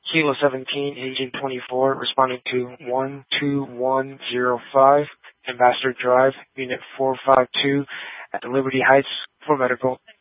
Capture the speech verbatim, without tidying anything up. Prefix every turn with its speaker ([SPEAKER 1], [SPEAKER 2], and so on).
[SPEAKER 1] Kilo seventeen, Agent twenty-four, responding to one two one zero five, Ambassador Drive, Unit four five two, at the Liberty Heights for medical.